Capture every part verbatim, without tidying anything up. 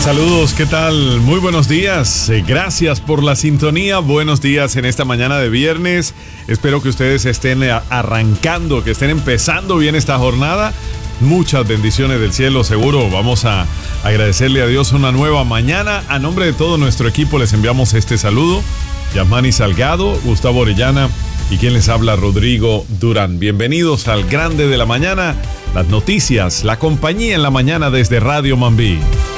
Saludos, ¿qué tal? Muy buenos días. Eh, Gracias por la sintonía. Buenos días en esta mañana de viernes. Espero que ustedes estén arrancando, que estén empezando bien esta jornada. Muchas bendiciones del cielo, seguro. Vamos a agradecerle a Dios una nueva mañana. A nombre de todo nuestro equipo les enviamos este saludo. Yasmani Salgado, Gustavo Orellana y quien les habla, Rodrigo Durán. Bienvenidos al Grande de la Mañana, las noticias, la compañía en la mañana desde Radio Mambí.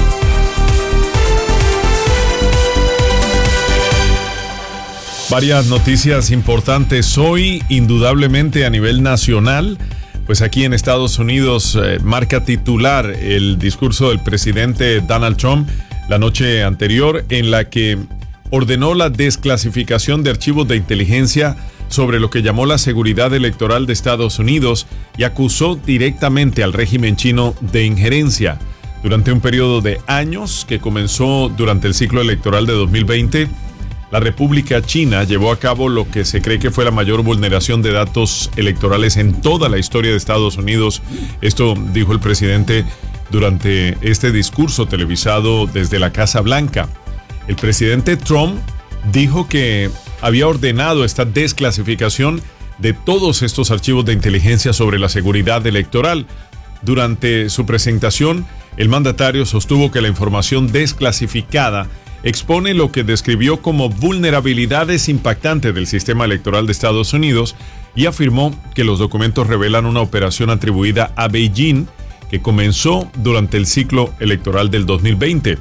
Varias noticias importantes hoy, indudablemente a nivel nacional. Pues aquí en Estados Unidos eh, marca titular el discurso del presidente Donald Trump la noche anterior, en la que ordenó la desclasificación de archivos de inteligencia sobre lo que llamó la seguridad electoral de Estados Unidos y acusó directamente al régimen chino de injerencia. Durante un periodo de años que comenzó durante el ciclo electoral de dos mil veinte, la República China llevó a cabo lo que se cree que fue la mayor vulneración de datos electorales en toda la historia de Estados Unidos. Esto dijo el presidente durante este discurso televisado desde la Casa Blanca. El presidente Trump dijo que había ordenado esta desclasificación de todos estos archivos de inteligencia sobre la seguridad electoral. Durante su presentación, el mandatario sostuvo que la información desclasificada expone lo que describió como vulnerabilidades impactantes del sistema electoral de Estados Unidos y afirmó que los documentos revelan una operación atribuida a Beijing que comenzó durante el ciclo electoral del dos mil veinte.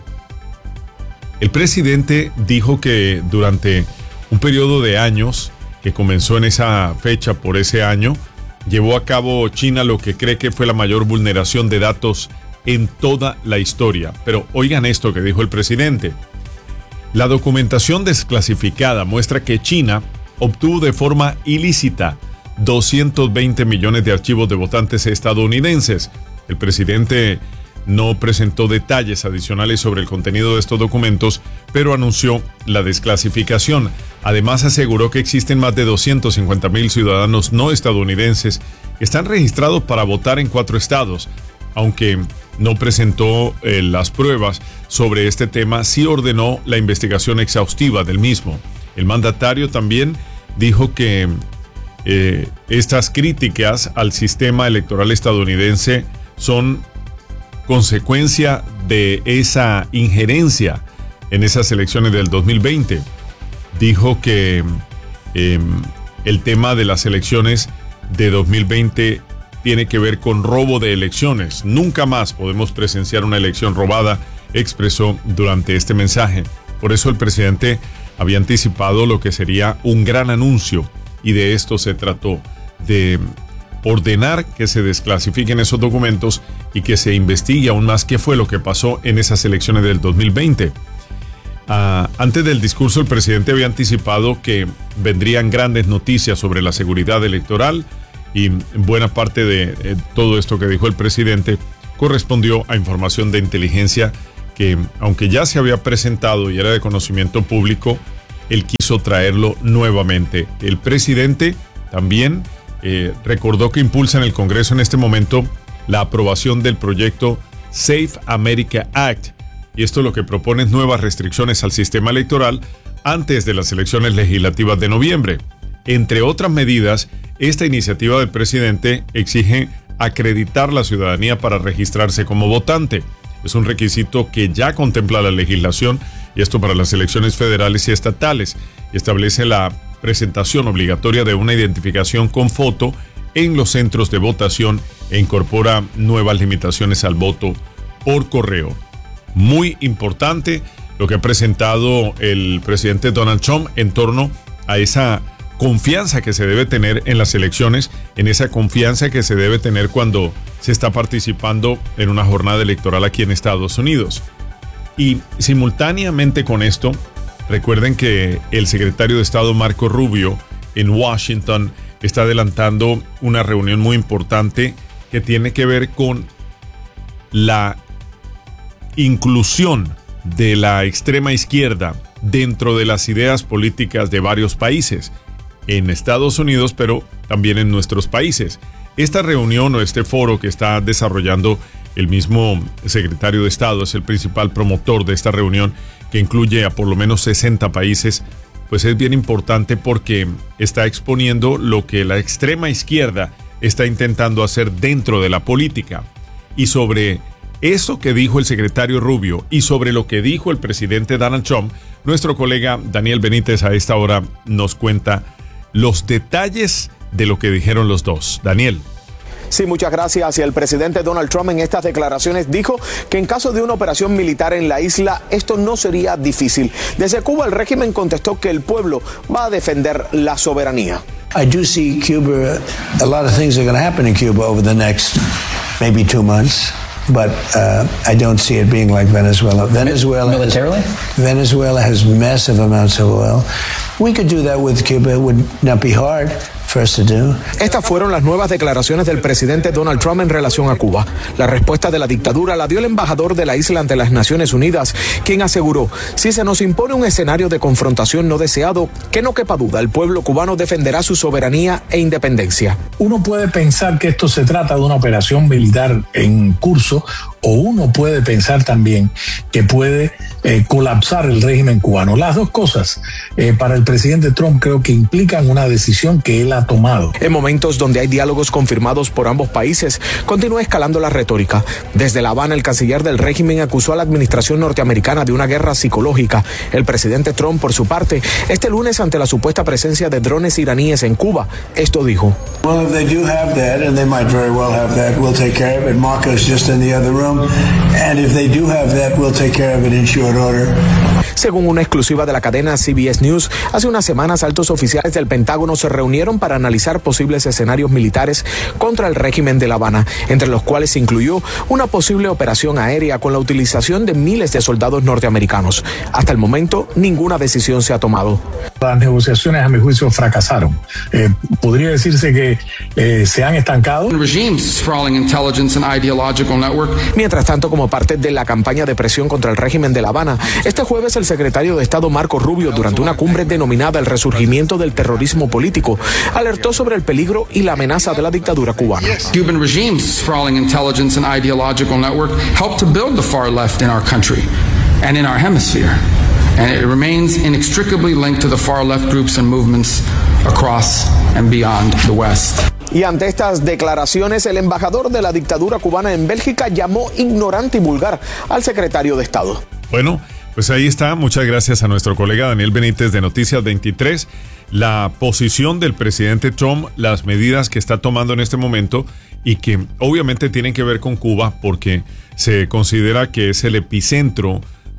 El presidente dijo que durante un periodo de años que comenzó en esa fecha por ese año, llevó a cabo China lo que cree que fue la mayor vulneración de datos en toda la historia. Pero oigan esto que dijo el presidente. La documentación desclasificada muestra que China obtuvo de forma ilícita doscientos veinte millones de archivos de votantes estadounidenses. El presidente no presentó detalles adicionales sobre el contenido de estos documentos, pero anunció la desclasificación. Además, aseguró que existen más de doscientos cincuenta mil ciudadanos no estadounidenses que están registrados para votar en cuatro estados. Aunque no presentó eh, las pruebas sobre este tema, sí ordenó la investigación exhaustiva del mismo. El mandatario también dijo que eh, estas críticas al sistema electoral estadounidense son consecuencia de esa injerencia en esas elecciones del dos mil veinte. Dijo que eh, el tema de las elecciones de dos mil veinte tiene que ver con robo de elecciones. Nunca más podemos presenciar una elección robada, expresó durante este mensaje. Por eso el presidente había anticipado lo que sería un gran anuncio, y de esto se trató, de ordenar que se desclasifiquen esos documentos y que se investigue aún más qué fue lo que pasó en esas elecciones del dos mil veinte. Ah, antes del discurso, el presidente había anticipado que vendrían grandes noticias sobre la seguridad electoral, y buena parte de eh, todo esto que dijo el presidente correspondió a información de inteligencia que, aunque ya se había presentado y era de conocimiento público, él quiso traerlo nuevamente. El presidente también eh, recordó que impulsa en el Congreso en este momento la aprobación del proyecto Safe America Act, y esto lo que propone es nuevas restricciones al sistema electoral antes de las elecciones legislativas de noviembre. Entre otras medidas, esta iniciativa del presidente exige acreditar la ciudadanía para registrarse como votante. Es un requisito que ya contempla la legislación, y esto para las elecciones federales y estatales. Establece la presentación obligatoria de una identificación con foto en los centros de votación e incorpora nuevas limitaciones al voto por correo. Muy importante lo que ha presentado el presidente Donald Trump en torno a esa confianza que se debe tener en las elecciones, en esa confianza que se debe tener cuando se está participando en una jornada electoral aquí en Estados Unidos. Y simultáneamente con esto, recuerden que el secretario de Estado Marco Rubio en Washington está adelantando una reunión muy importante que tiene que ver con la inclusión de la extrema izquierda dentro de las ideas políticas de varios países en Estados Unidos, pero también en nuestros países. Esta reunión o este foro que está desarrollando el mismo secretario de Estado es el principal promotor de esta reunión que incluye a por lo menos sesenta países, pues es bien importante porque está exponiendo lo que la extrema izquierda está intentando hacer dentro de la política. Y sobre eso que dijo el secretario Rubio y sobre lo que dijo el presidente Donald Trump, nuestro colega Daniel Benítez a esta hora nos cuenta los detalles de lo que dijeron los dos. Daniel. Sí, muchas gracias. Y el presidente Donald Trump en estas declaraciones dijo que en caso de una operación militar en la isla, esto no sería difícil. Desde Cuba, el régimen contestó que el pueblo va a defender la soberanía. I do see Cuba, a lot of things are going to happen in Cuba over the next maybe two months. But uh, I don't see it being like Venezuela. Venezuela militarily? Has, Venezuela has massive amounts of oil. We could do that with Cuba. It would not be hard for us to do. Estas fueron las nuevas declaraciones del presidente Donald Trump en relación a Cuba. La respuesta de la dictadura la dio el embajador de la isla ante las Naciones Unidas, quien aseguró: si se nos impone un escenario de confrontación no deseado, que no quepa duda, el pueblo cubano defenderá su soberanía e independencia. Uno puede pensar que esto se trata de una operación militar en curso, o uno puede pensar también que puede eh, colapsar el régimen cubano. Las dos cosas, eh, para el presidente Trump, creo que implican una decisión que él ha tomado. En momentos donde hay diálogos confirmados por ambos países, continúa escalando la retórica. Desde La Habana, el canciller del régimen acusó a la administración norteamericana de una guerra psicológica. El presidente Trump, por su parte, este lunes, ante la supuesta presencia de drones iraníes en Cuba, esto dijo: Well, if they do have that, and they might very well have that, we'll take care of it. Marco's just in the other room. And if they do have that, we'll take care of it in short order. Según una exclusiva de la cadena C B S News, hace unas semanas altos oficiales del Pentágono se reunieron para analizar posibles escenarios militares contra el régimen de La Habana, entre los cuales se incluyó una posible operación aérea con la utilización de miles de soldados norteamericanos. Hasta el momento, ninguna decisión se ha tomado. Las negociaciones, a mi juicio, fracasaron. Eh, podría decirse que eh, se han estancado. Mientras tanto, como parte de la campaña de presión contra el régimen de La Habana, este jueves el secretario de Estado Marco Rubio, durante una cumbre denominada El resurgimiento del terrorismo político, alertó sobre el peligro y la amenaza de la dictadura cubana. Cuban regime's sprawling intelligence and ideological network helped to build the far left in our country and in our hemisphere. And it remains inextricably linked to the far left groups and movements across and beyond the West. Y ante estas declaraciones, el embajador de la dictadura cubana en Bélgica llamó ignorante y vulgar al secretario de Estado. Bueno, pues ahí está. Muchas gracias a nuestro colega Daniel Benítez de Noticias veintitrés. La posición del presidente Trump, las medidas que está tomando en este momento y que obviamente tienen que ver con Cuba porque se considera que es el epicentro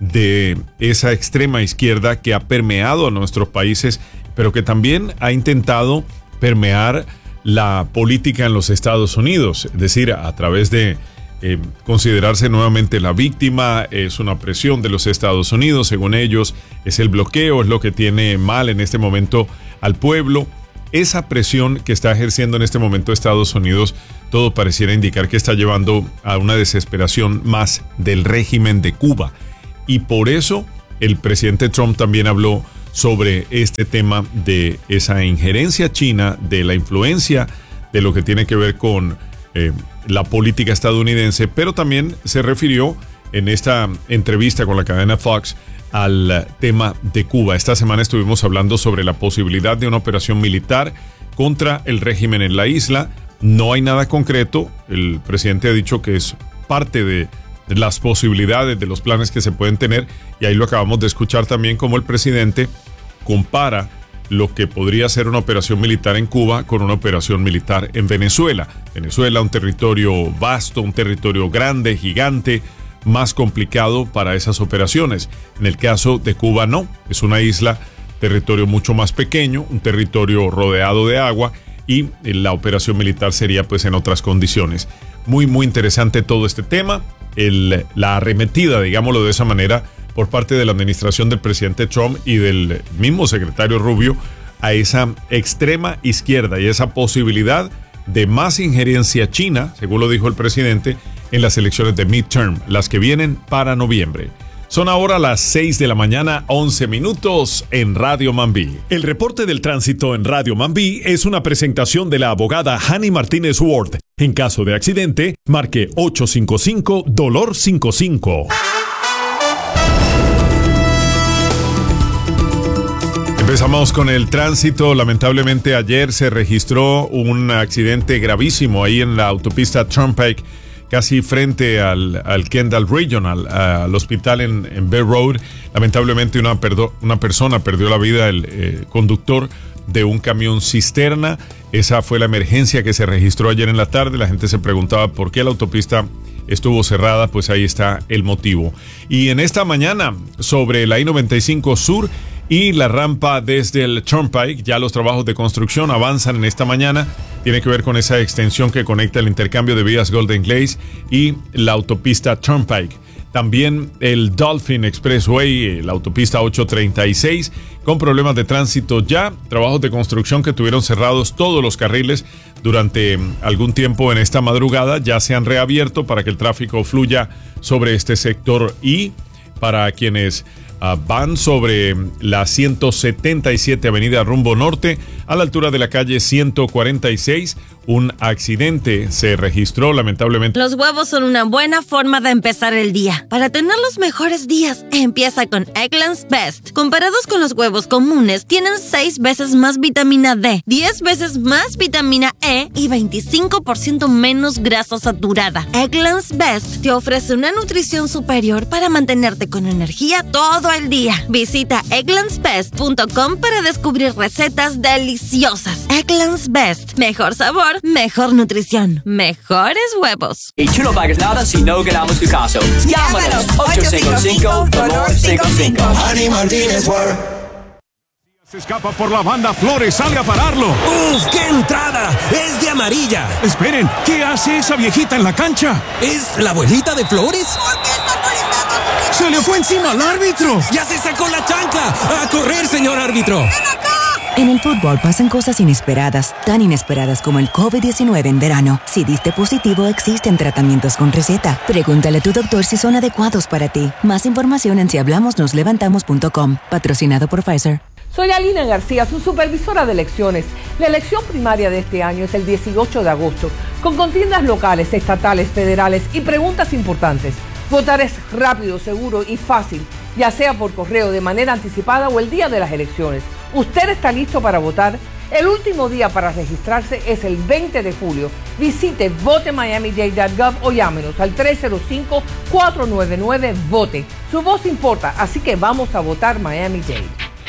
de esa extrema izquierda que ha permeado a nuestros países, pero que también ha intentado permear la política en los Estados Unidos, es decir, a través de eh, considerarse nuevamente la víctima. Es una presión de los Estados Unidos, según ellos, es el bloqueo, es lo que tiene mal en este momento al pueblo. Esa presión que está ejerciendo en este momento Estados Unidos, todo pareciera indicar que está llevando a una desesperación más del régimen de Cuba. Y por eso el presidente Trump también habló sobre este tema de esa injerencia china, de la influencia de lo que tiene que ver con eh, la política estadounidense, pero también se refirió en esta entrevista con la cadena Fox al tema de Cuba. Esta semana estuvimos hablando sobre la posibilidad de una operación militar contra el régimen en la isla. No hay nada concreto. El presidente ha dicho que es parte de de las posibilidades, de los planes que se pueden tener, y ahí lo acabamos de escuchar también, como el presidente compara lo que podría ser una operación militar en Cuba con una operación militar en Venezuela. Venezuela, un territorio vasto, un territorio grande, gigante, más complicado para esas operaciones. En el caso de Cuba no, es una isla, territorio mucho más pequeño, un territorio rodeado de agua, y la operación militar sería pues en otras condiciones. Muy, muy interesante todo este tema. El, la arremetida, digámoslo de esa manera, por parte de la administración del presidente Trump y del mismo secretario Rubio a esa extrema izquierda y esa posibilidad de más injerencia china, según lo dijo el presidente, en las elecciones de midterm, las que vienen para noviembre. Son ahora las seis de la mañana, once minutos en Radio Mambí. El reporte del tránsito en Radio Mambí es una presentación de la abogada Hani Martínez Ward. En caso de accidente, marque ocho cinco cinco, dolor cincuenta y cinco. Empezamos con el tránsito. Lamentablemente ayer se registró un accidente gravísimo ahí en la autopista Turnpike, casi frente al, al Kendall Regional, al hospital en, en Bay Road. Lamentablemente una, perdo, una persona perdió la vida, el eh, conductor de un camión cisterna. Esa fue la emergencia que se registró ayer en la tarde. La gente se preguntaba por qué la autopista estuvo cerrada, pues ahí está el motivo. Y en esta mañana, sobre la I noventa y cinco Sur y la rampa desde el Turnpike, ya los trabajos de construcción avanzan en esta mañana. Tiene que ver con esa extensión que conecta el intercambio de vías Golden Glades y la autopista Turnpike. También el Dolphin Expressway, la autopista ochocientos treinta y seis, con problemas de tránsito ya. Trabajos de construcción que tuvieron cerrados todos los carriles durante algún tiempo en esta madrugada. Ya se han reabierto para que el tráfico fluya sobre este sector. Y para quienes Uh, van sobre la ciento setenta y siete Avenida rumbo norte, a la altura de la calle ciento cuarenta y seis, un accidente se registró lamentablemente. Los huevos son una buena forma de empezar el día. Para tener los mejores días, empieza con Eggland's Best. Comparados con los huevos comunes, tienen seis veces más vitamina D, diez veces más vitamina E y veinticinco por ciento menos grasa saturada. Eggland's Best te ofrece una nutrición superior para mantenerte con energía todo el día. Visita egglands best punto com para descubrir recetas deliciosas. Eggland's Best. Mejor sabor, mejor nutrición, mejores huevos. Y tú no pagas nada si no ganamos tu caso. Llámanos ocho cinco cinco, dolor cincuenta y cinco. Hani Martínez Ward. Se escapa por la banda, Flores sale a pararlo. ¡Uf, qué entrada! ¡Es de amarilla! Esperen, ¿qué hace esa viejita en la cancha? ¿Es la abuelita de Flores? ¿Por qué está molestando? ¡Se le fue encima al árbitro! ¡Ya se sacó la chancla! ¡A correr, señor árbitro! ¡Ven acá! En el fútbol pasan cosas inesperadas, tan inesperadas como el COVID diecinueve en verano. Si diste positivo, existen tratamientos con receta. Pregúntale a tu doctor si son adecuados para ti. Más información en si hablamos nos levantamos punto com. Patrocinado por Pfizer. Soy Alina García, su supervisora de elecciones. La elección primaria de este año es el dieciocho de agosto, con contiendas locales, estatales, federales y preguntas importantes. Votar es rápido, seguro y fácil, ya sea por correo, de manera anticipada o el día de las elecciones. ¿Usted está listo para votar? El último día para registrarse es el veinte de julio. Visite vote miami dade punto gov o llámenos al tres cero cinco, cuatro nueve nueve, vote. Su voz importa, así que vamos a votar Miami-Dade.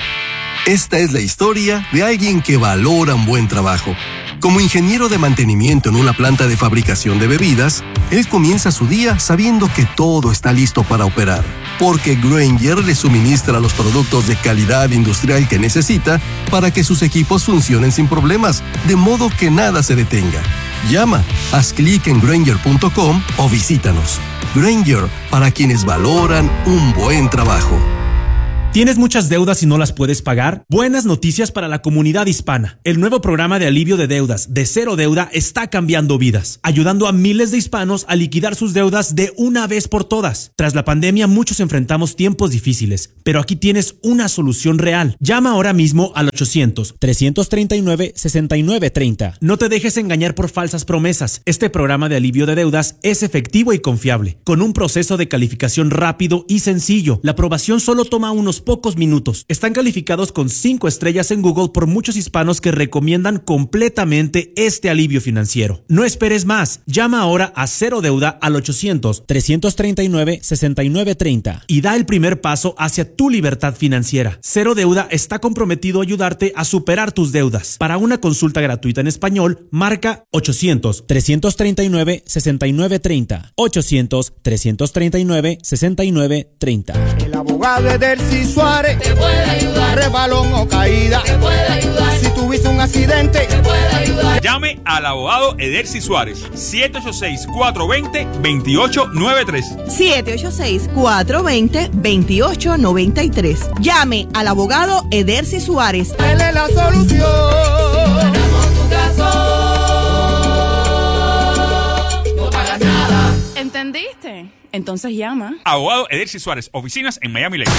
Esta es la historia de alguien que valora un buen trabajo. Como ingeniero de mantenimiento en una planta de fabricación de bebidas, él comienza su día sabiendo que todo está listo para operar, porque Grainger le suministra los productos de calidad industrial que necesita para que sus equipos funcionen sin problemas, de modo que nada se detenga. Llama, haz clic en Grainger punto com o visítanos. Grainger, para quienes valoran un buen trabajo. ¿Tienes muchas deudas y no las puedes pagar? Buenas noticias para la comunidad hispana. El nuevo programa de alivio de deudas de Cero Deuda está cambiando vidas, ayudando a miles de hispanos a liquidar sus deudas de una vez por todas. Tras la pandemia, muchos enfrentamos tiempos difíciles, pero aquí tienes una solución real. Llama ahora mismo al ochocientos, trescientos treinta y nueve, sesenta y nueve treinta. No te dejes engañar por falsas promesas. Este programa de alivio de deudas es efectivo y confiable, con un proceso de calificación rápido y sencillo. La aprobación solo toma unos pocos minutos. Están calificados con cinco estrellas en Google por muchos hispanos que recomiendan completamente este alivio financiero. No esperes más. Llama ahora a Cero Deuda al ochocientos, trescientos treinta y nueve, sesenta y nueve treinta y da el primer paso hacia tu libertad financiera. Cero Deuda está comprometido a ayudarte a superar tus deudas. Para una consulta gratuita en español, marca ochocientos, trescientos treinta y nueve, sesenta y nueve treinta. ochocientos, trescientos treinta y nueve, sesenta y nueve treinta. El abogado Edercy Suárez te puede ayudar. Resbalón o caída te puede ayudar. Si tuviste un accidente te puede ayudar. Llame al abogado Edercy Suárez. siete ocho seis, cuatro dos cero, dos ocho nueve tres. siete ocho seis, cuatro dos cero, dos ocho nueve tres. Llame al abogado Edercy Suárez. Él es la solución. Ganamos tu caso. No pagas nada. ¿Entendiste? Entonces llama. Abogado Edercy Suárez, oficinas en Miami Lakes.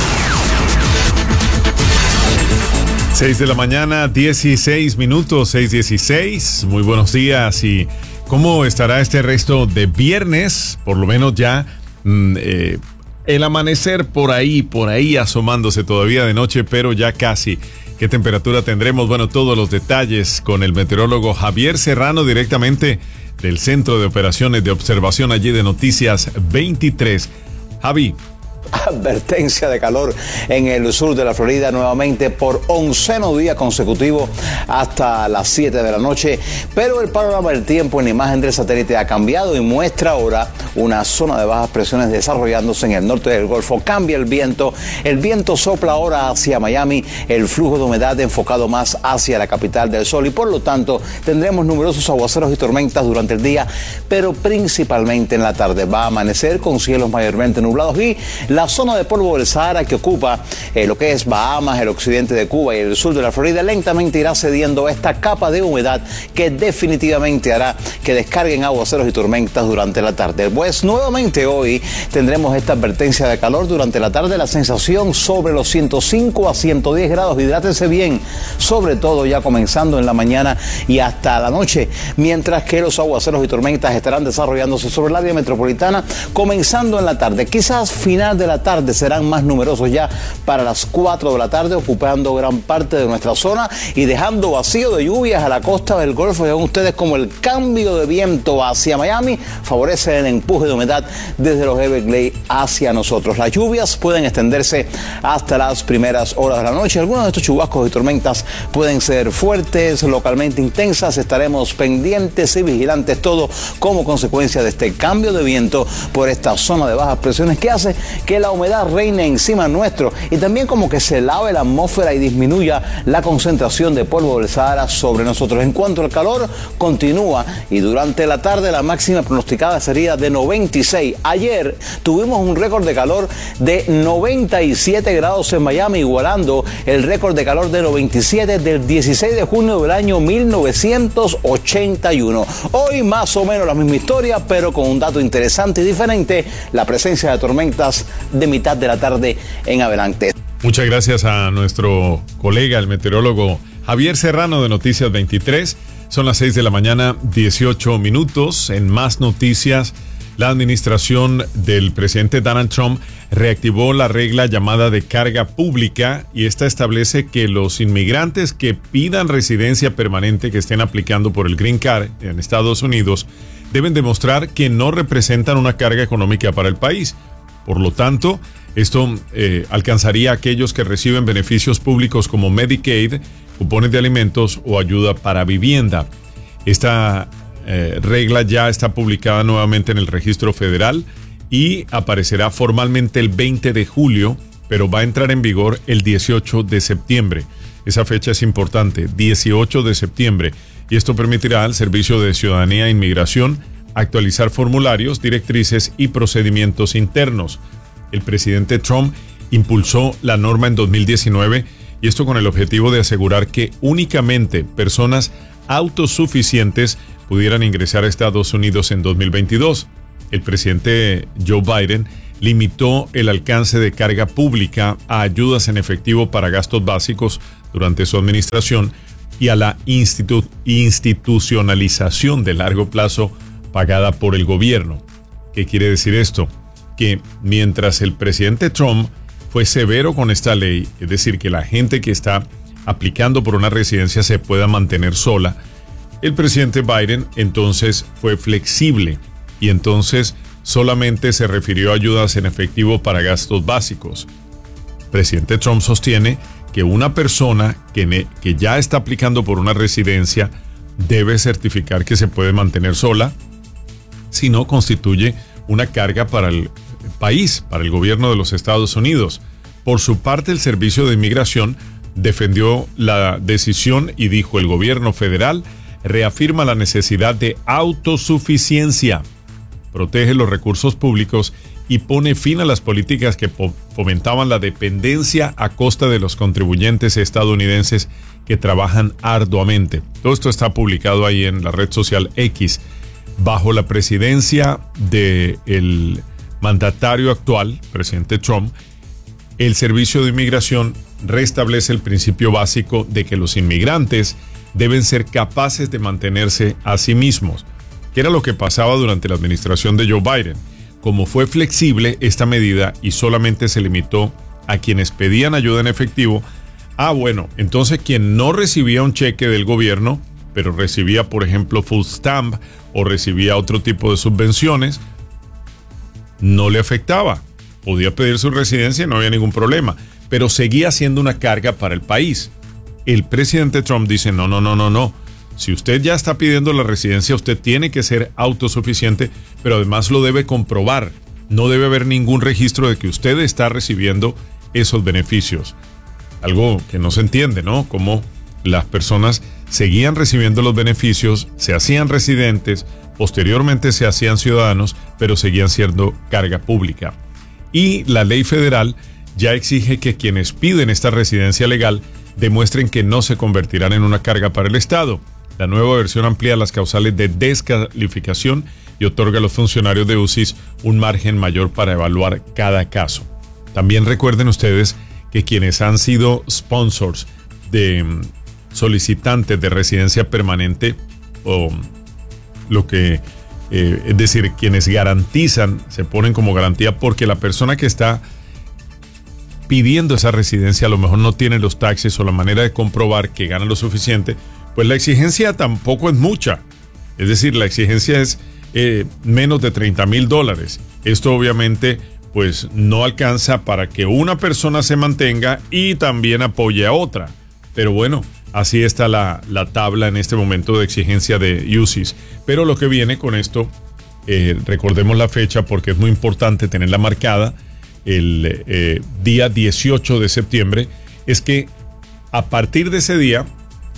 seis de la mañana, dieciséis minutos, seis dieciséis. Muy buenos días. ¿Y cómo estará este resto de viernes? Por lo menos ya mm, eh, el amanecer por ahí, por ahí asomándose todavía de noche, pero ya casi. ¿Qué temperatura tendremos? Bueno, todos los detalles con el meteorólogo Javier Serrano directamente del Centro de Operaciones de Observación allí de Noticias veintitrés. Javi. Advertencia de calor en el sur de la Florida nuevamente por onceno día consecutivo hasta las siete de la noche, pero el panorama del tiempo en la imagen del satélite ha cambiado y muestra ahora una zona de bajas presiones desarrollándose en el norte del Golfo. Cambia el viento, el viento sopla ahora hacia Miami, el flujo de humedad enfocado más hacia la capital del sol y por lo tanto tendremos numerosos aguaceros y tormentas durante el día, pero principalmente en la tarde. Va a amanecer con cielos mayormente nublados y la zona de polvo del Sahara que ocupa eh, lo que es Bahamas, el occidente de Cuba y el sur de la Florida lentamente irá cediendo esta capa de humedad que definitivamente hará que descarguen aguaceros y tormentas durante la tarde. Pues nuevamente hoy tendremos esta advertencia de calor durante la tarde, la sensación sobre los ciento cinco a ciento diez grados. Hidrátese bien, sobre todo ya comenzando en la mañana y hasta la noche, mientras que los aguaceros y tormentas estarán desarrollándose sobre el área metropolitana comenzando en la tarde. Quizás final de la tarde serán más numerosos ya para las cuatro de la tarde, ocupando gran parte de nuestra zona y dejando vacío de lluvias a la costa del Golfo. Vean ustedes como el cambio de viento hacia Miami favorece el empuje de humedad desde los Everglades hacia nosotros. Las lluvias pueden extenderse hasta las primeras horas de la noche. Algunos de estos chubascos y tormentas pueden ser fuertes, localmente intensas. Estaremos pendientes y vigilantes, todo como consecuencia de este cambio de viento por esta zona de bajas presiones que hace que la humedad reine encima nuestro y también como que se lave la atmósfera y disminuya la concentración de polvo del Sahara sobre nosotros. En cuanto al calor, continúa y durante la tarde la máxima pronosticada sería de noventa y seis. Ayer tuvimos un récord de calor de noventa y siete grados en Miami, igualando el récord de calor de noventa y siete del dieciséis de junio del año mil novecientos ochenta y uno. Hoy más o menos la misma historia, pero con un dato interesante y diferente: la presencia de tormentas de mitad de la tarde en adelante. Muchas gracias a nuestro colega, el meteorólogo Javier Serrano de Noticias veintitrés. Son las seis de la mañana, dieciocho minutos. En más noticias, la administración del presidente Donald Trump reactivó la regla llamada de carga pública y esta establece que los inmigrantes que pidan residencia permanente que estén aplicando por el Green Card en Estados Unidos deben demostrar que no representan una carga económica para el país. Por lo tanto, esto eh, alcanzaría a aquellos que reciben beneficios públicos como Medicaid, cupones de alimentos o ayuda para vivienda. Esta eh, regla ya está publicada nuevamente en el registro federal y aparecerá formalmente el veinte de julio, pero va a entrar en vigor el dieciocho de septiembre. Esa fecha es importante, dieciocho de septiembre, y esto permitirá al Servicio de Ciudadanía e Inmigración actualizar formularios, directrices y procedimientos internos. El presidente Trump impulsó la norma en dos mil diecinueve y esto con el objetivo de asegurar que únicamente personas autosuficientes pudieran ingresar a Estados Unidos en dos mil veintidós. El presidente Joe Biden limitó el alcance de carga pública a ayudas en efectivo para gastos básicos durante su administración y a la institu- institucionalización de largo plazo pagada por el gobierno. ¿Qué quiere decir esto? Que mientras el presidente Trump fue severo con esta ley, es decir, que la gente que está aplicando por una residencia se pueda mantener sola, el presidente Biden entonces fue flexible y entonces solamente se refirió a ayudas en efectivo para gastos básicos. El presidente Trump sostiene que una persona que, ne- que ya está aplicando por una residencia debe certificar que se puede mantener sola, si no constituye una carga para el país, para el gobierno de los Estados Unidos. Por su parte, el Servicio de Inmigración defendió la decisión y dijo: el gobierno federal reafirma la necesidad de autosuficiencia, protege los recursos públicos y pone fin a las políticas que fomentaban la dependencia a costa de los contribuyentes estadounidenses que trabajan arduamente. Todo esto está publicado ahí en la red social X. Bajo la presidencia del mandatario actual, presidente Trump, el Servicio de Inmigración restablece el principio básico de que los inmigrantes deben ser capaces de mantenerse a sí mismos, que era lo que pasaba durante la administración de Joe Biden. Como fue flexible esta medida y solamente se limitó a quienes pedían ayuda en efectivo, ah, bueno, entonces quien no recibía un cheque del gobierno, pero recibía, por ejemplo, food stamp o recibía otro tipo de subvenciones, no le afectaba. Podía pedir su residencia y no había ningún problema, pero seguía siendo una carga para el país. El presidente Trump dice, no, no, no, no, no. Si usted ya está pidiendo la residencia, usted tiene que ser autosuficiente, pero además lo debe comprobar. No debe haber ningún registro de que usted está recibiendo esos beneficios. Algo que no se entiende, ¿no? Como las personas seguían recibiendo los beneficios, se hacían residentes, posteriormente se hacían ciudadanos, pero seguían siendo carga pública. Y la ley federal ya exige que quienes piden esta residencia legal demuestren que no se convertirán en una carga para el Estado. La nueva versión amplía las causales de descalificación y otorga a los funcionarios de U C I S un margen mayor para evaluar cada caso. También recuerden ustedes que quienes han sido sponsors de solicitantes de residencia permanente, o lo que, eh, es decir, quienes garantizan, se ponen como garantía porque la persona que está pidiendo esa residencia a lo mejor no tiene los taxes o la manera de comprobar que gana lo suficiente, pues la exigencia tampoco es mucha. Es decir, la exigencia es eh, menos de treinta mil dólares. Esto obviamente pues no alcanza para que una persona se mantenga y también apoye a otra. Pero bueno, así está la, la tabla en este momento de exigencia de U C I S. Pero lo que viene con esto, eh, recordemos la fecha porque es muy importante tenerla marcada, el eh, día dieciocho de septiembre, es que a partir de ese día,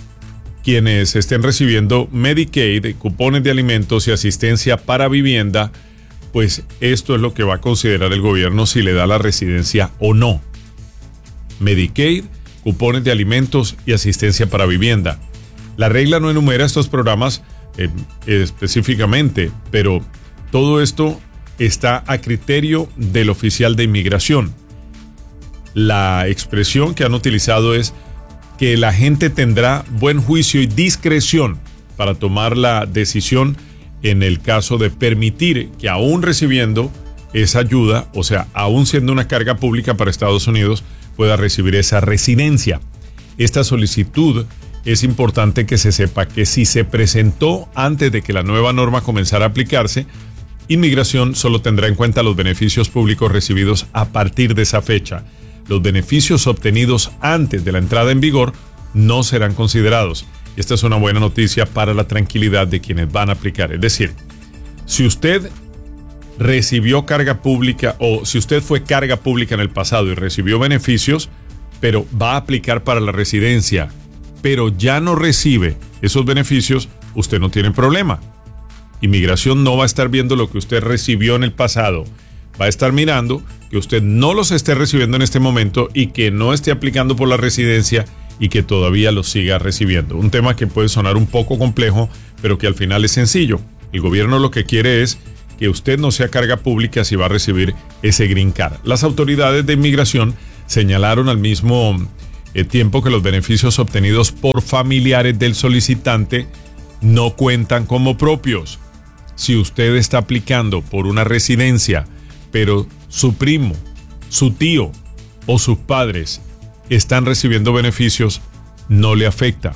quienes estén recibiendo Medicaid, cupones de alimentos y asistencia para vivienda, pues esto es lo que va a considerar el gobierno si le da la residencia o no. Medicaid, cupones de alimentos y asistencia para vivienda. La regla no enumera estos programas eh, específicamente, pero todo esto está a criterio del oficial de inmigración. La expresión que han utilizado es que la gente tendrá buen juicio y discreción para tomar la decisión en el caso de permitir que aún recibiendo esa ayuda, o sea, aún siendo una carga pública para Estados Unidos, pueda recibir esa residencia. Esta solicitud es importante que se sepa que si se presentó antes de que la nueva norma comenzara a aplicarse, Inmigración solo tendrá en cuenta los beneficios públicos recibidos a partir de esa fecha. Los beneficios obtenidos antes de la entrada en vigor no serán considerados. Esta es una buena noticia para la tranquilidad de quienes van a aplicar. Es decir, si usted recibió carga pública o si usted fue carga pública en el pasado y recibió beneficios, pero va a aplicar para la residencia, pero ya no recibe esos beneficios, usted no tiene problema. Inmigración no va a estar viendo lo que usted recibió en el pasado. Va a estar mirando que usted no los esté recibiendo en este momento y que no esté aplicando por la residencia y que todavía los siga recibiendo. Un tema que puede sonar un poco complejo, pero que al final es sencillo. El gobierno lo que quiere es que usted no sea carga pública si va a recibir ese green card. Las autoridades de inmigración señalaron al mismo eh, tiempo que los beneficios obtenidos por familiares del solicitante no cuentan como propios. Si usted está aplicando por una residencia, pero su primo, su tío o sus padres están recibiendo beneficios, no le afecta.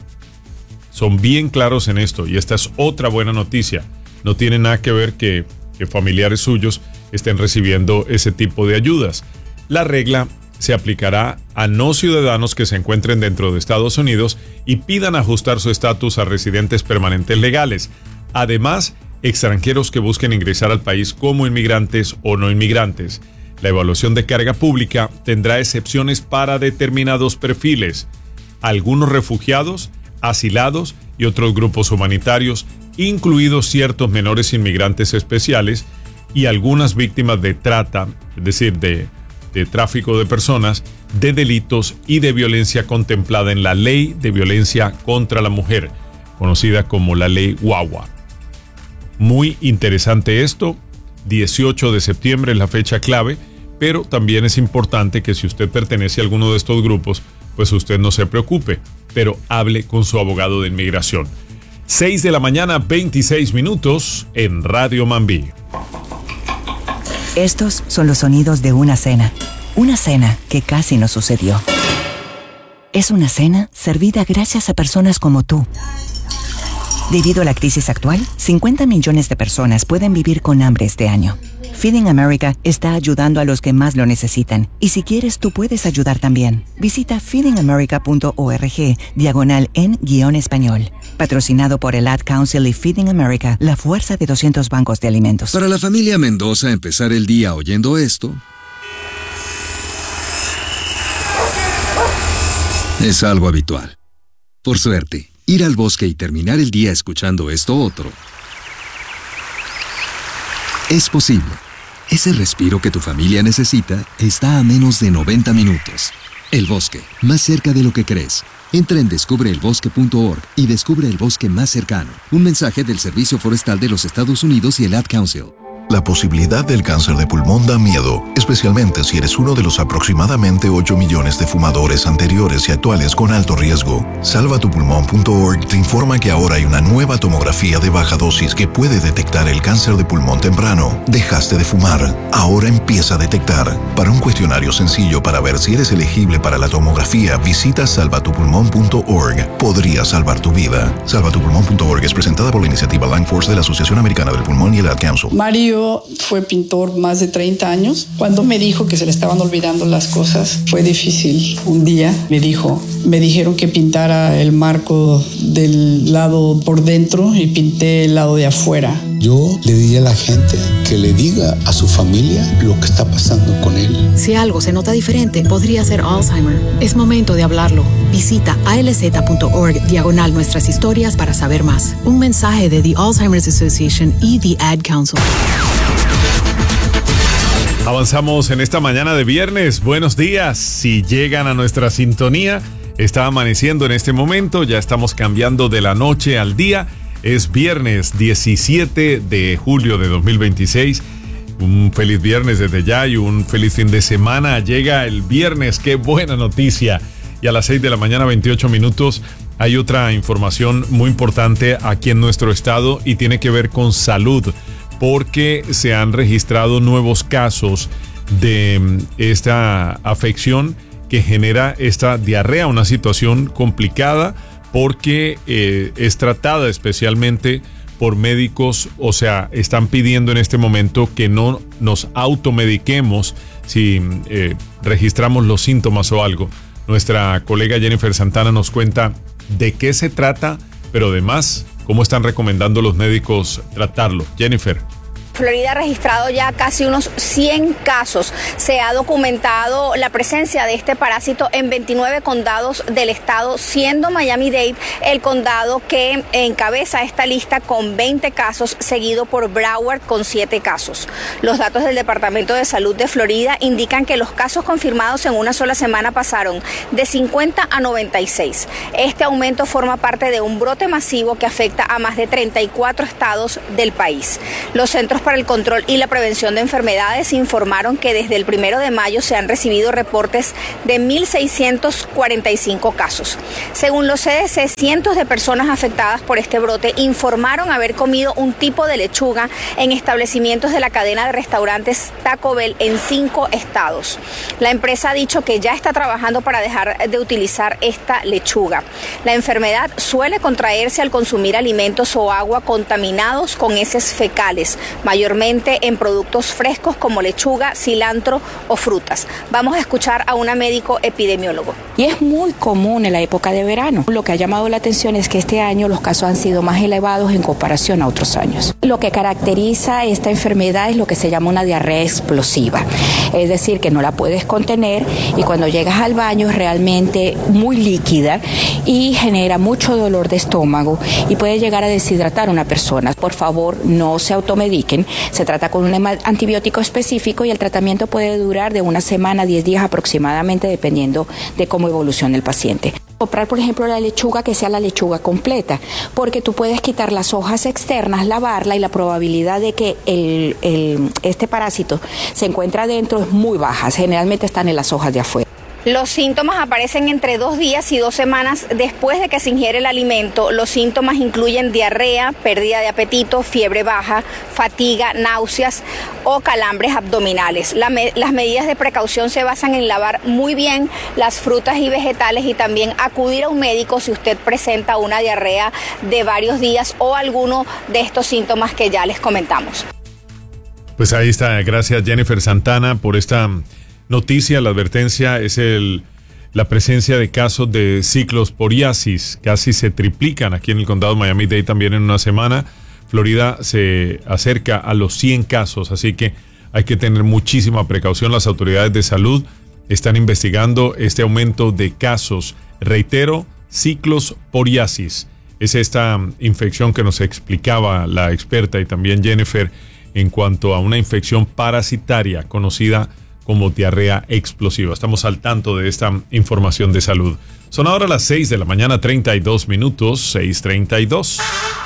Son bien claros en esto y esta es otra buena noticia. No tiene nada que ver que, que familiares suyos estén recibiendo ese tipo de ayudas. La regla se aplicará a no ciudadanos que se encuentren dentro de Estados Unidos y pidan ajustar su estatus a residentes permanentes legales. Además, extranjeros que busquen ingresar al país como inmigrantes o no inmigrantes. La evaluación de carga pública tendrá excepciones para determinados perfiles, algunos refugiados, asilados y otros grupos humanitarios, incluidos ciertos menores inmigrantes especiales y algunas víctimas de trata, es decir, de, de tráfico de personas, de delitos y de violencia contemplada en la Ley de Violencia contra la Mujer, conocida como la Ley Wawa. Muy interesante esto dieciocho de septiembre es la fecha clave, pero también es importante que si usted pertenece a alguno de estos grupos, pues usted no se preocupe, pero hable con su abogado de inmigración. seis de la mañana, veintiséis minutos en Radio Mambí. Estos son los sonidos de una cena. Una cena que casi no sucedió. Es una cena servida gracias a personas como tú. Debido a la crisis actual, cincuenta millones de personas pueden vivir con hambre este año. Feeding America está ayudando a los que más lo necesitan. Y si quieres, tú puedes ayudar también. Visita feeding america punto org, diagonal en guión español. Patrocinado por el Ad Council y Feeding America, la fuerza de doscientos bancos de alimentos. Para la familia Mendoza, empezar el día oyendo esto es algo habitual. Por suerte, ir al bosque y terminar el día escuchando esto otro es posible. Ese respiro que tu familia necesita está a menos de noventa minutos. El bosque, más cerca de lo que crees. Entra en descubre el bosque punto org y descubre el bosque más cercano. Un mensaje del Servicio Forestal de los Estados Unidos y el Ad Council. La posibilidad del cáncer de pulmón da miedo, especialmente si eres uno de los aproximadamente ocho millones de fumadores anteriores y actuales con alto riesgo. salva tu pulmón punto org te informa que ahora hay una nueva tomografía de baja dosis que puede detectar el cáncer de pulmón temprano. Dejaste de fumar, ahora empieza a detectar. Para un cuestionario sencillo para ver si eres elegible para la tomografía, visita salva tu pulmón punto org. Podría salvar tu vida. salva tu pulmón punto org es presentada por la iniciativa Lung Force de la Asociación Americana del Pulmón y el Ad Council. Mario fue pintor más de treinta años. Cuando me dijo que se le estaban olvidando las cosas, fue difícil. Un día me dijo, me dijeron que pintara el marco del lado por dentro y pinté el lado de afuera. Yo le diría a la gente que le diga a su familia lo que está pasando con él. Si algo se nota diferente, podría ser Alzheimer. Es momento de hablarlo. Visita alz punto org diagonal nuestras historias para saber más. Un mensaje de The Alzheimer's Association y The Ad Council. Avanzamos en esta mañana de viernes. Buenos días. Si llegan a nuestra sintonía, está amaneciendo en este momento. Ya estamos cambiando de la noche al día. Es viernes diecisiete de julio de dos mil veintiséis. Un feliz viernes desde ya y un feliz fin de semana. Llega el viernes. ¡Qué buena noticia! Y a las seis de la mañana, veintiocho minutos, hay otra información muy importante aquí en nuestro estado y tiene que ver con salud, porque se han registrado nuevos casos de esta afección que genera esta diarrea, una situación complicada porque eh, es tratada especialmente por médicos. O sea, están pidiendo en este momento que no nos automediquemos si eh, registramos los síntomas o algo. Nuestra colega Jennifer Santana nos cuenta de qué se trata, pero además cómo están recomendando los médicos tratarlo. Jennifer. Florida ha registrado ya casi unos cien casos. Se ha documentado la presencia de este parásito en veintinueve condados del estado, siendo Miami-Dade el condado que encabeza esta lista con veinte casos, seguido por Broward con siete casos. Los datos del Departamento de Salud de Florida indican que los casos confirmados en una sola semana pasaron de cincuenta a noventa y seis. Este aumento forma parte de un brote masivo que afecta a más de treinta y cuatro estados del país. Los Centros para el Control y la Prevención de Enfermedades informaron que desde el primero de mayo se han recibido reportes de mil seiscientos cuarenta y cinco casos. Según los C D C, cientos de personas afectadas por este brote informaron haber comido un tipo de lechuga en establecimientos de la cadena de restaurantes Taco Bell en cinco estados. La empresa ha dicho que ya está trabajando para dejar de utilizar esta lechuga. La enfermedad suele contraerse al consumir alimentos o agua contaminados con heces fecales, mayormente en productos frescos como lechuga, cilantro o frutas. Vamos a escuchar a una médico epidemiólogo. Y es muy común en la época de verano. Lo que ha llamado la atención es que este año los casos han sido más elevados en comparación a otros años. Lo que caracteriza esta enfermedad es lo que se llama una diarrea explosiva. Es decir, que no la puedes contener y cuando llegas al baño es realmente muy líquida y genera mucho dolor de estómago y puede llegar a deshidratar a una persona. Por favor, no se automediquen. Se trata con un antibiótico específico y el tratamiento puede durar de una semana a diez días aproximadamente, dependiendo de cómo evolucione el paciente. Comprar, por ejemplo, la lechuga que sea la lechuga completa, porque tú puedes quitar las hojas externas, lavarla y la probabilidad de que el, el, este parásito se encuentre adentro es muy baja. Generalmente están en las hojas de afuera. Los síntomas aparecen entre dos días y dos semanas después de que se ingiere el alimento. Los síntomas incluyen diarrea, pérdida de apetito, fiebre baja, fatiga, náuseas o calambres abdominales. La me- las medidas de precaución se basan en lavar muy bien las frutas y vegetales y también acudir a un médico si usted presenta una diarrea de varios días o alguno de estos síntomas que ya les comentamos. Pues ahí está. Gracias, Jennifer Santana, por esta noticia. La advertencia es el, la presencia de casos de ciclosporiasis. Casi se triplican aquí en el condado de Miami-Dade también en una semana. Florida se acerca a los cien casos, así que hay que tener muchísima precaución. Las autoridades de salud están investigando este aumento de casos. Reitero, ciclosporiasis. Es esta infección que nos explicaba la experta y también Jennifer en cuanto a una infección parasitaria conocida como diarrea explosiva. Estamos al tanto de esta información de salud. Son ahora las seis de la mañana, treinta y dos minutos, seis treinta y dos.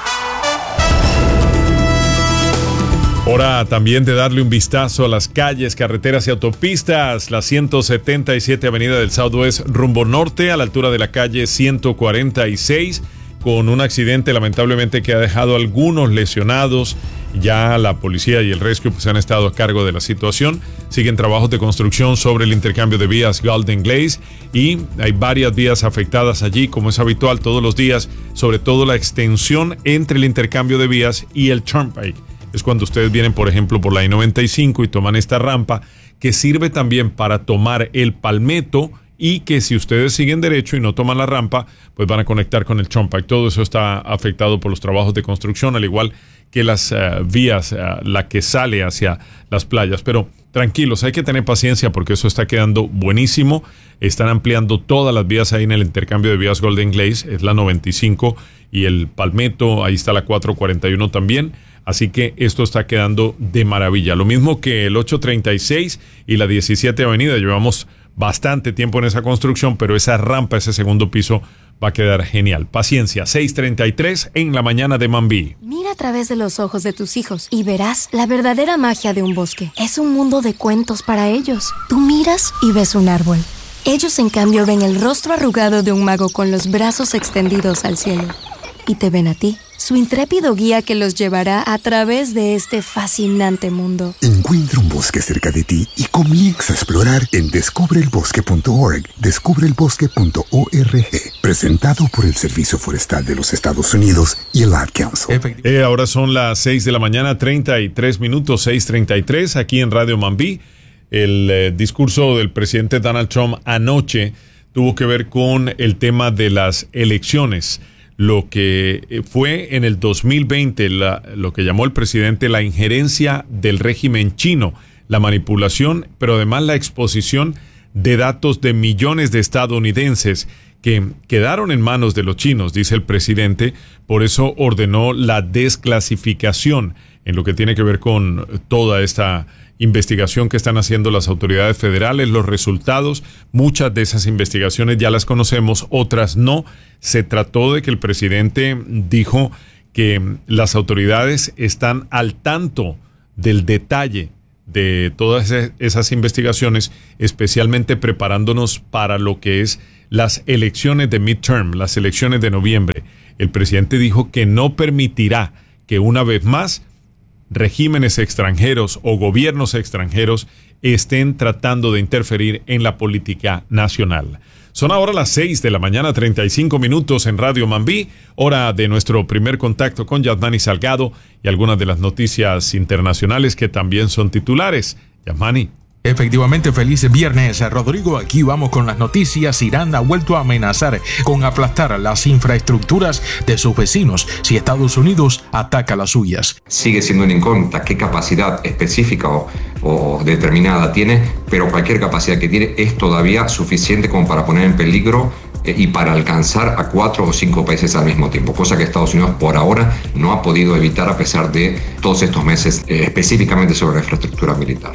Hora también de darle un vistazo a las calles, carreteras y autopistas. La ciento setenta y siete Avenida del Southwest rumbo norte a la altura de la calle ciento cuarenta y seis con un accidente lamentablemente que ha dejado algunos lesionados. Ya la policía y el rescue pues, han estado a cargo de la situación. Siguen trabajos de construcción sobre el intercambio de vías Golden Glaze y hay varias vías afectadas allí, como es habitual todos los días, sobre todo la extensión entre el intercambio de vías y el Turnpike. Es cuando ustedes vienen, por ejemplo, por la I noventa y cinco y toman esta rampa que sirve también para tomar el Palmetto y que si ustedes siguen derecho y no toman la rampa, pues van a conectar con el Turnpike. Todo eso está afectado por los trabajos de construcción, al igual que las uh, vías, uh, la que sale hacia las playas. Pero tranquilos, hay que tener paciencia porque eso está quedando buenísimo. Están ampliando todas las vías ahí en el intercambio de vías Golden Glaze, es la noventa y cinco y el Palmetto, ahí está la cuatrocientos cuarenta y uno también. Así que esto está quedando de maravilla. Lo mismo que el ochocientos treinta y seis y la diecisiete Avenida. Llevamos bastante tiempo en esa construcción, pero esa rampa, ese segundo piso, va a quedar genial. Paciencia, seis treinta y tres en la mañana de Mambí. Mira a través de los ojos de tus hijos y verás la verdadera magia de un bosque. Es un mundo de cuentos para ellos. Tú miras y ves un árbol. Ellos, en cambio, ven el rostro arrugado de un mago con los brazos extendidos al cielo. Y te ven a ti, su intrépido guía que los llevará a través de este fascinante mundo. Encuentra un bosque cerca de ti y comienza a explorar en descubre el bosque punto org. descubre el bosque punto org. Presentado por el Servicio Forestal de los Estados Unidos y el Ad Council. Eh, ahora son las seis de la mañana, treinta y tres minutos, seis treinta y tres, aquí en Radio Mambí. El eh, discurso del presidente Donald Trump anoche tuvo que ver con el tema de las elecciones. Lo que fue en el dos mil veinte, la, lo que llamó el presidente la injerencia del régimen chino, la manipulación, pero además la exposición de datos de millones de estadounidenses que quedaron en manos de los chinos, dice el presidente. Por eso ordenó la desclasificación en lo que tiene que ver con toda esta investigación que están haciendo las autoridades federales. Los resultados, muchas de esas investigaciones ya las conocemos, otras no. Se trató de que el presidente dijo que las autoridades están al tanto del detalle de todas esas investigaciones, especialmente preparándonos para lo que es las elecciones de midterm, las elecciones de noviembre. El presidente dijo que no permitirá que una vez más regímenes extranjeros o gobiernos extranjeros estén tratando de interferir en la política nacional. Son ahora las seis de la mañana, treinta y cinco minutos en Radio Mambí, hora de nuestro primer contacto con Yasmani Salgado y algunas de las noticias internacionales que también son titulares. Yasmani. Efectivamente, feliz viernes, Rodrigo. Aquí vamos con las noticias. Irán ha vuelto a amenazar con aplastar las infraestructuras de sus vecinos si Estados Unidos ataca las suyas. Sigue siendo una incógnita qué capacidad específica o, o determinada tiene, pero cualquier capacidad que tiene es todavía suficiente como para poner en peligro eh, y para alcanzar a cuatro o cinco países al mismo tiempo, cosa que Estados Unidos por ahora no ha podido evitar a pesar de todos estos meses, eh, específicamente sobre la infraestructura militar.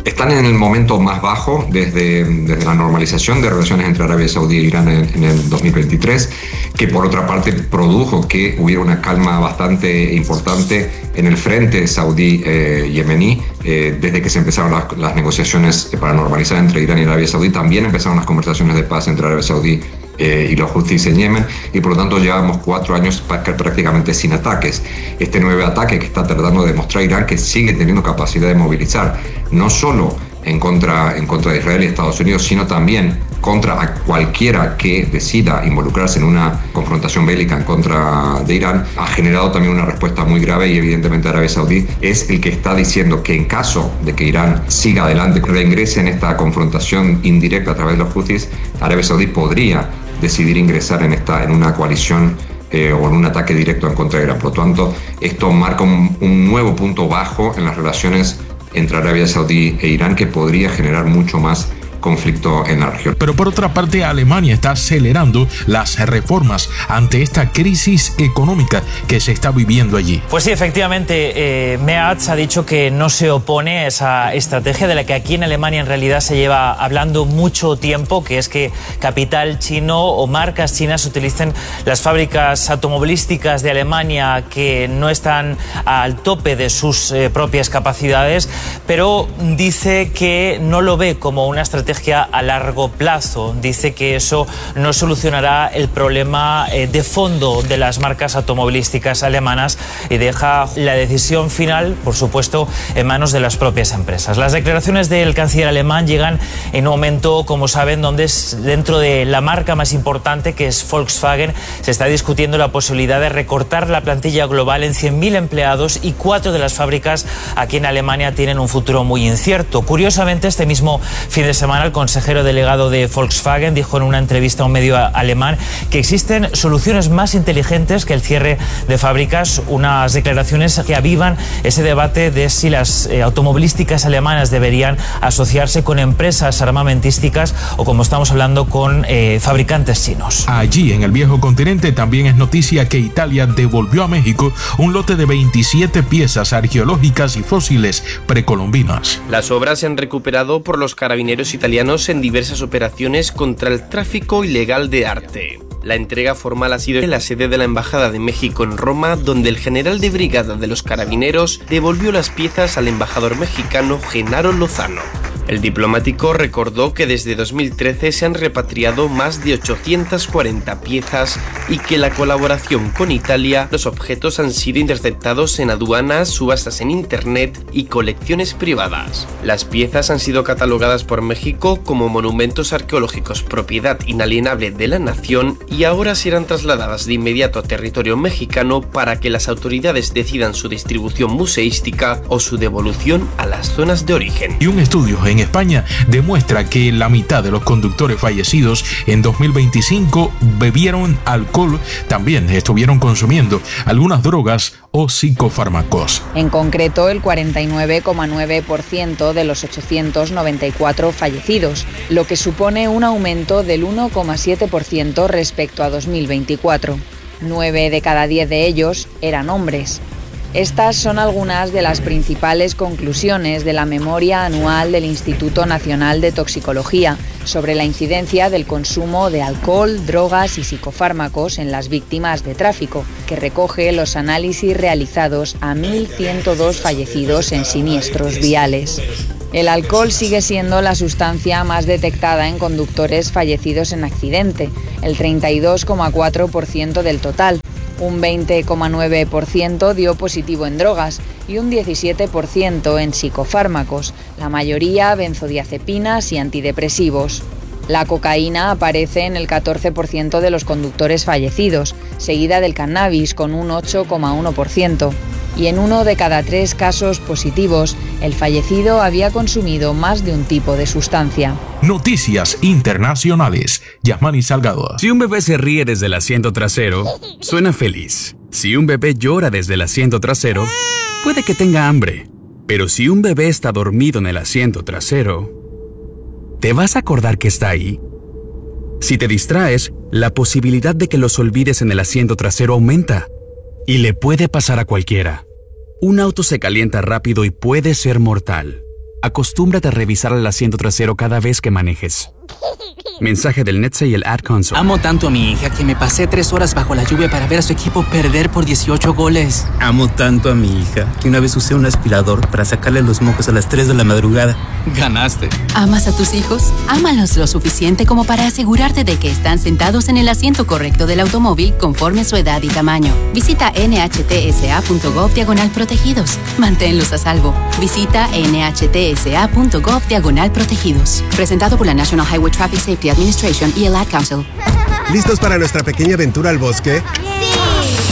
están en el momento más bajo desde, desde la normalización de relaciones entre Arabia Saudí e Irán en, en el dos mil veintitrés, que por otra parte produjo que hubiera una calma bastante importante en el frente saudí-yemení. Eh, eh, desde que se empezaron las, las negociaciones para normalizar entre Irán y Arabia Saudí, también empezaron las conversaciones de paz entre Arabia Saudí Eh, y los Houthis en Yemen, y por lo tanto llevamos cuatro años prácticamente sin ataques. Este nuevo ataque que está tratando de demostrar Irán que sigue teniendo capacidad de movilizar, no solo en contra, en contra de Israel y Estados Unidos, sino también contra a cualquiera que decida involucrarse en una confrontación bélica en contra de Irán, ha generado también una respuesta muy grave, y evidentemente Arabia Saudí es el que está diciendo que en caso de que Irán siga adelante, reingrese en esta confrontación indirecta a través de los Houthis, Arabia Saudí podría decidir ingresar en, esta, en una coalición eh, o en un ataque directo en contra de Irán. Por lo tanto, esto marca un, un nuevo punto bajo en las relaciones entre Arabia Saudí e Irán, que podría generar mucho más conflicto en la región. Pero por otra parte, Alemania está acelerando las reformas ante esta crisis económica que se está viviendo allí. Pues sí, efectivamente, eh, Merz ha dicho que no se opone a esa estrategia de la que aquí en Alemania en realidad se lleva hablando mucho tiempo, que es que capital chino o marcas chinas utilicen las fábricas automovilísticas de Alemania que no están al tope de sus eh, propias capacidades, pero dice que no lo ve como una estrategia a largo plazo. Dice que eso no solucionará el problema eh, de fondo de las marcas automovilísticas alemanas y deja la decisión final, por supuesto, en manos de las propias empresas. Las declaraciones del canciller alemán llegan en un momento, como saben, donde es dentro de la marca más importante, que es Volkswagen, se está discutiendo la posibilidad de recortar la plantilla global en cien mil empleados, y cuatro de las fábricas aquí en Alemania tienen un futuro muy incierto. Curiosamente, este mismo fin de semana el consejero delegado de Volkswagen dijo en una entrevista a un medio alemán que existen soluciones más inteligentes que el cierre de fábricas, unas declaraciones que avivan ese debate de si las eh, automovilísticas alemanas deberían asociarse con empresas armamentísticas o, como estamos hablando, con eh, fabricantes chinos. Allí, en el viejo continente, también es noticia que Italia devolvió a México un lote de veintisiete piezas arqueológicas y fósiles precolombinas. Las obras se han recuperado por los carabineros italianos en diversas operaciones contra el tráfico ilegal de arte. La entrega formal ha sido en la sede de la Embajada de México en Roma, donde el general de brigada de los carabineros devolvió las piezas al embajador mexicano Genaro Lozano. El diplomático recordó que desde dos mil trece se han repatriado más de ochocientas cuarenta piezas y que la colaboración con Italia, los objetos han sido interceptados en aduanas, subastas en internet y colecciones privadas. Las piezas han sido catalogadas por México como monumentos arqueológicos propiedad inalienable de la nación y ahora serán trasladadas de inmediato a territorio mexicano para que las autoridades decidan su distribución museística o su devolución a las zonas de origen. Y un estudio en España demuestra que la mitad de los conductores fallecidos en dos mil veinticinco bebieron alcohol, también estuvieron consumiendo algunas drogas o psicofármacos. En concreto, el cuarenta y nueve coma nueve por ciento de los ochocientos noventa y cuatro fallecidos, lo que supone un aumento del uno coma siete por ciento respecto a dos mil veinticuatro. nueve de cada diez de ellos eran hombres. Estas son algunas de las principales conclusiones de la memoria anual del Instituto Nacional de Toxicología sobre la incidencia del consumo de alcohol, drogas y psicofármacos en las víctimas de tráfico, que recoge los análisis realizados a mil ciento dos fallecidos en siniestros viales. El alcohol sigue siendo la sustancia más detectada en conductores fallecidos en accidente, el treinta y dos coma cuatro por ciento del total. Un veinte coma nueve por ciento dio positivo en drogas y un diecisiete por ciento en psicofármacos, la mayoría benzodiazepinas y antidepresivos. La cocaína aparece en el catorce por ciento de los conductores fallecidos, seguida del cannabis con un ocho coma uno por ciento. Y en uno de cada tres casos positivos, el fallecido había consumido más de un tipo de sustancia. Noticias internacionales. Yasmani Salgado. Si un bebé se ríe desde el asiento trasero, suena feliz. Si un bebé llora desde el asiento trasero, puede que tenga hambre. Pero si un bebé está dormido en el asiento trasero, ¿te vas a acordar que está ahí? Si te distraes, la posibilidad de que los olvides en el asiento trasero aumenta. Y le puede pasar a cualquiera. Un auto se calienta rápido y puede ser mortal. Acostúmbrate a revisar el asiento trasero cada vez que manejes. Mensaje del N H T S A y el Ad Console. Amo tanto a mi hija que me pasé tres horas bajo la lluvia para ver a su equipo perder por dieciocho goles. Amo tanto a mi hija que una vez usé un aspirador para sacarle los mocos a las tres de la madrugada. Ganaste. ¿Amas a tus hijos? Ámalos lo suficiente como para asegurarte de que están sentados en el asiento correcto del automóvil conforme su edad y tamaño. Visita N H T S A punto gov diagonal protegidos. Manténlos a salvo. Visita N H T S A punto gov diagonal protegidos. Presentado por la National Highway Traffic Safety Administration y el Ad Council. ¿Listos para nuestra pequeña aventura al bosque?